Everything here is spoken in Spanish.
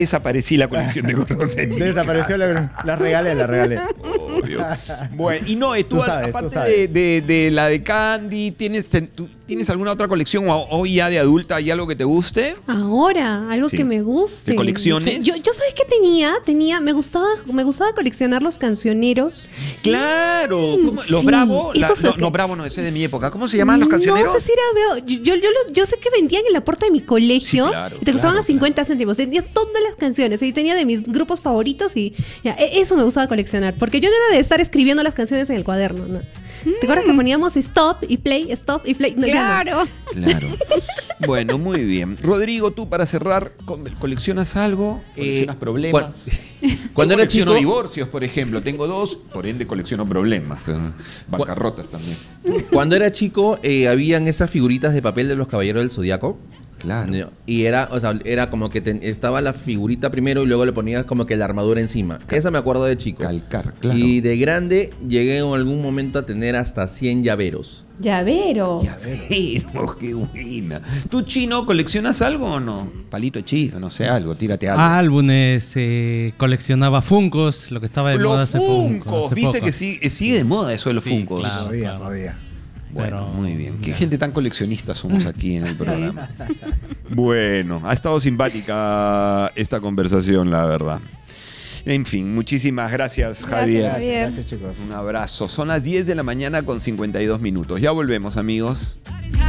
Desaparecí la colección de gorros en mi Desapareció, casa. la regalé. Obvio. Bueno, y no, tú, Tú sabes, aparte tú sabes. de la de Candy, ¿tienes alguna otra colección o hoy ya de adulta hay algo que te guste? Ahora, algo Sí. que me guste. ¿De colecciones? Yo ¿sabes qué me gustaba coleccionar los cancioneros. Claro, ¿cómo? Los sí, Bravo, eso fue no, Bravo no, ese es de mi época. ¿Cómo se llaman los cancioneros? No sé si era Bravo. Yo sé que vendían en la puerta de mi colegio. Sí, claro, y te costaban claro, a 50 céntimos. Tenía todas las canciones. Y tenía de mis grupos favoritos. Y ya, eso me gustaba coleccionar. Porque yo no era de estar escribiendo las canciones en el cuaderno. ¿No? ¿Te acuerdas que poníamos stop y play, stop y play? No, ya no. Claro. Claro. Bueno, muy bien. Rodrigo, tú para cerrar, ¿coleccionas algo? ¿Coleccionas problemas? Cuando era colecciono chico, divorcios, por ejemplo. Tengo 2, por ende colecciono problemas. Bancarrotas también. cuando era chico, habían esas figuritas de papel de los Caballeros del Zodiaco. Claro. Y era como que estaba la figurita primero y luego le ponías como que la armadura encima. Esa me acuerdo de chico. Calcar, claro. Y de grande llegué en algún momento a tener hasta 100 llaveros. Llavero. Llavero, qué buena. ¿Tú, Chino, coleccionas algo o no? Palito hechizo, no sé, algo, tírate algo. Álbumes, coleccionaba Funkos, lo que estaba de moda Los hace poco. Funkos, hace viste poco. que sigue de moda eso de los Sí, Funkos. claro. Todavía. Bueno, Pero, muy bien. Qué ya. gente tan coleccionista somos aquí en el programa. Bueno, ha estado simpática esta conversación, la verdad. En fin, muchísimas gracias, Javier. Javier. Gracias, chicos. Un abrazo. Son las 10 de la mañana con 52 minutos. Ya volvemos, amigos.